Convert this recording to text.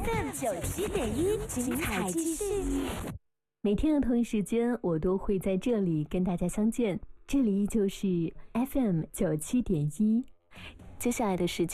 FM97.1，精彩继续。 每天的同一时间，我都会在这里跟大家相见。这里就是 FM97.1，接下来的时间。